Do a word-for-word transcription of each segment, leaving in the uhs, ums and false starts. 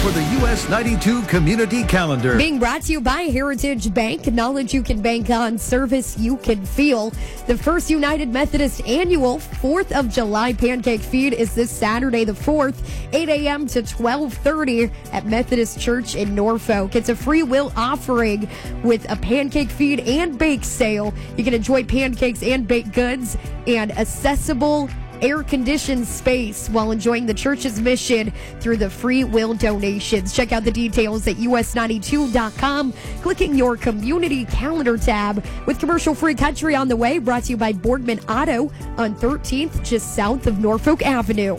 for the U S ninety-two Community Calendar. Being brought to you by Heritage Bank. Knowledge you can bank on, service you can feel. The First United Methodist Annual fourth of July Pancake Feed is this Saturday the fourth, eight a.m. to twelve thirty at Methodist Church in Norfolk. It's a free will offering with a pancake feed and bake sale. You can enjoy pancakes and baked goods and accessible air-conditioned space while enjoying the church's mission through the free will donations. Check out the details at U S ninety-two dot com, clicking your community calendar tab. With commercial-free country on the way, brought to you by Boardman Auto on thirteenth, just south of Norfolk Avenue.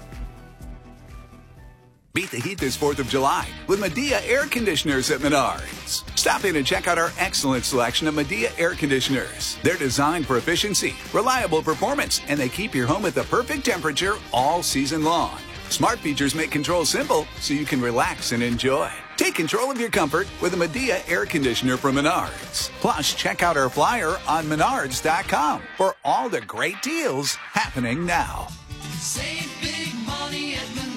Beat the heat this fourth of July with Medea Air Conditioners at Menards. Stop in and check out our excellent selection of Medea Air Conditioners. They're designed for efficiency, reliable performance, and they keep your home at the perfect temperature all season long. Smart features make control simple so you can relax and enjoy. Take control of your comfort with a Medea Air Conditioner from Menards. Plus, check out our flyer on menards dot com for all the great deals happening now. Save big money at Menards.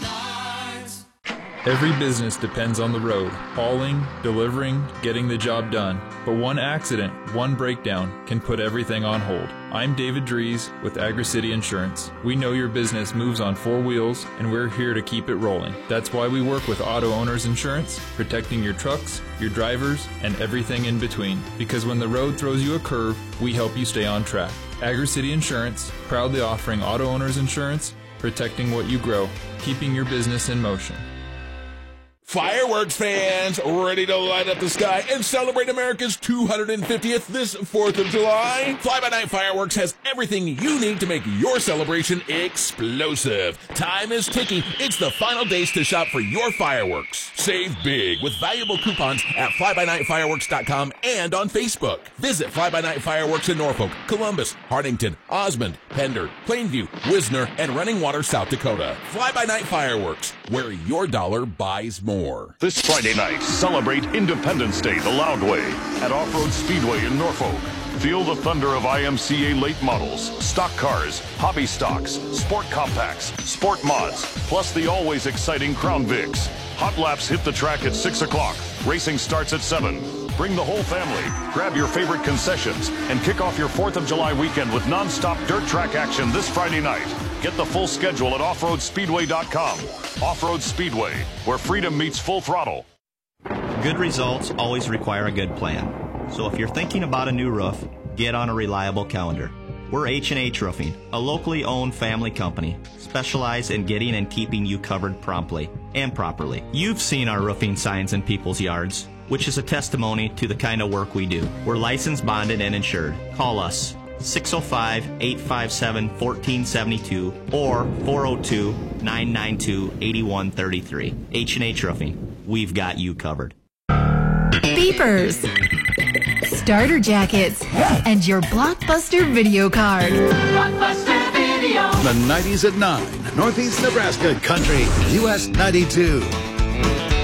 Every business depends on the road, hauling, delivering, getting the job done. But one accident, one breakdown, can put everything on hold. I'm David Dries with Agri-City Insurance. We know your business moves on four wheels, and we're here to keep it rolling. That's why we work with Auto Owners Insurance, protecting your trucks, your drivers, and everything in between. Because when the road throws you a curve, we help you stay on track. Agri-City Insurance, proudly offering Auto Owners Insurance, protecting what you grow, keeping your business in motion. Fireworks fans, ready to light up the sky and celebrate America's two hundred fiftieth this fourth of July? Fly-by-Night Fireworks has everything you need to make your celebration explosive. Time is ticking. It's the final days to shop for your fireworks. Save big with valuable coupons at fly by night fireworks dot com and on Facebook. Visit Fly-by-Night Fireworks in Norfolk, Columbus, Hartington, Osmond, Pender, Plainview, Wisner, and Running Water, South Dakota. Fly-by-Night Fireworks, where your dollar buys more. This Friday night, celebrate Independence Day the loud way at Off-Road Speedway in Norfolk. Feel the thunder of I M C A late models, stock cars, hobby stocks, sport compacts, sport mods, plus the always exciting Crown Vics. Hot laps hit the track at six o'clock. Racing starts at seven. Bring the whole family, grab your favorite concessions, and kick off your fourth of July weekend with non-stop dirt track action this Friday night. Get the full schedule at off road speedway dot com. Off-Road Speedway, where freedom meets full throttle. Good results always require a good plan. So if you're thinking about a new roof, get on a reliable calendar. We're H and H Roofing, a locally owned family company, specialized in getting and keeping you covered promptly and properly. You've seen our roofing signs in people's yards, which is a testimony to the kind of work we do. We're licensed, bonded, and insured. Call us six oh five, eight five seven, one four seven two or four oh two, nine nine two, eight one three three. H and H Roofing. We've got you covered. Beepers, starter jackets, and your Blockbuster video card. Blockbuster Video. The nineties at nine, Northeast Nebraska Country, U S ninety-two.